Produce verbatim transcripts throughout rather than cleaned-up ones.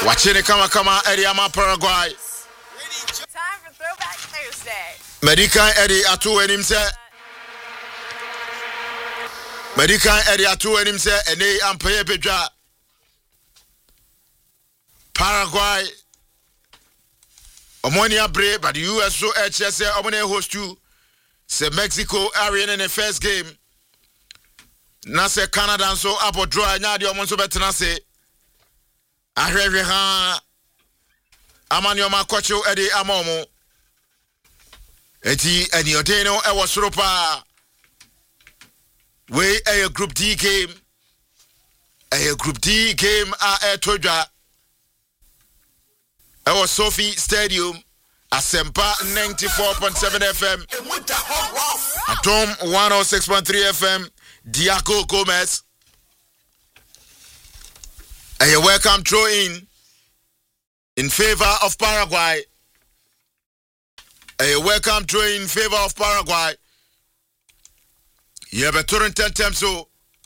Watching it kama kama Eriama Paraguay. Time for Throwback Thursday. Medican Eddie Atu and him say. Medican Eddie Atu and him say, and they ampere Pedra. Paraguay. Omonia Bre, but the U S O H S A Omone host you. Say Mexico area in the first game. Na say Canada and so Apo draw nya di omo so betena say. Ahwehwe ha Amanyo Makocho Eddie Amomo. Eti eni odeno e wo soro pa. We a group D game. A group D game a e todwa. E wo Sophie Stadium. Asempa ninety-four point seven F M. Atom one oh six point three F M. Diaco Gomez. A welcome throw in in favor of Paraguay. A welcome throw in favor of Paraguay. You have a turn ten times so.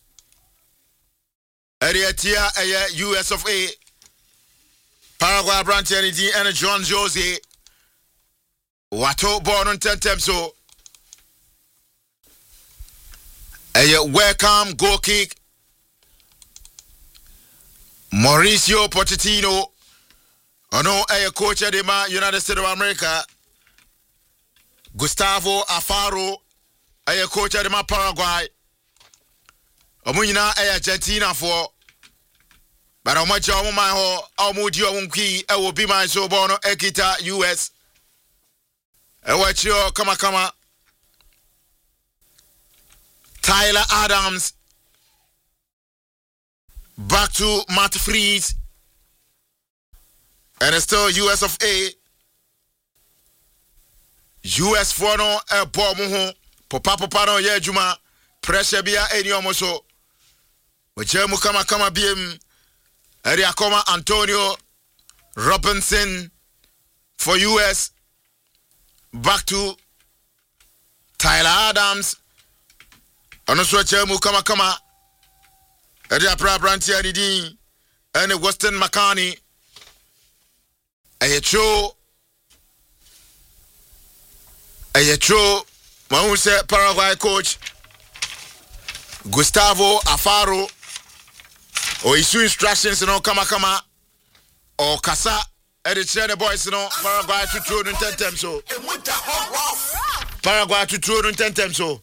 Area Tia a U S of A. Paraguay branch energy and John Jose. Wato born on ten times so. A welcome goal kick. Mauricio Pochettino. Ono a coach of the United States of America. Gustavo Alfaro. A coach of the Paraguay. Omunina a Argentina for. But how much of my ho, how much you won't key, I will be my so bono Ekita U S. I watch your kama kama. Tyler Adams. Back to Matt Freeze. And it's still U S of A. U S for no a bomb. Papa papa no ye juma. Pressure bia any omoso. Wachemu kama kama biem. Eriakoma Antonio Robinson for U S. Back to Tyler Adams. Onoswa chemu kama kama. Edia pra branti adidi. Ene Weston McCarney. Ayecho. Ayecho. Mahuse Paraguay coach. Gustavo Alfaro. Or issue instructions no kama kama. Or Kasa. Editor the boys no. Paraguay to throw in ten times so. Paraguay to throw in ten times so.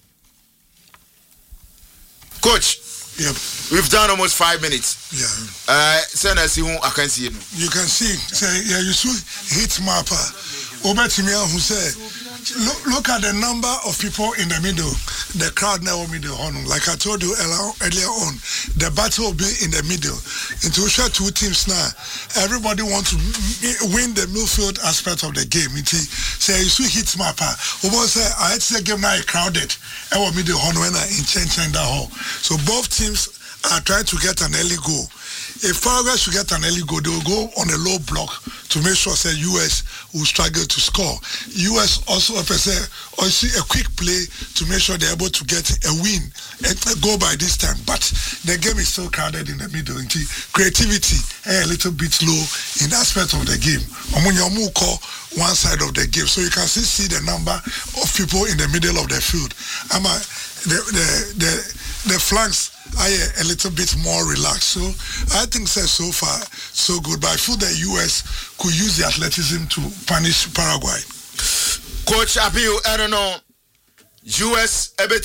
Coach. Yep. We've done almost five minutes. Yeah. Uh, send us who I can see it. You can see. Say, yeah, you should hit mapper. Obetimia who say, look, look at the number of people in the middle. The crowd now middle on. Like I told you earlier on, the battle will be in the middle. Into share two teams now. Everybody wants to win the midfield aspect of the game. It say you should hit mapper. Obo say I had to game now crowded. I will middle on when I in change that hall. So both teams are trying to get an early goal. If Paraguay should get an early goal, they will go on a low block to make sure say U S will struggle to score. U S also say also a quick play to make sure they're able to get a win and a goal by this time. But the game is still crowded in the middle. Creativity is a little bit low in the aspect of the game. Call one side of the game, so you can still see the number of people in the middle of the field. I'm a, the the the the flanks are a little bit more relaxed. So I think so, so far so good. But I feel the U S could use the athleticism to punish Paraguay. Coach Abiu, I don't know. U S a bit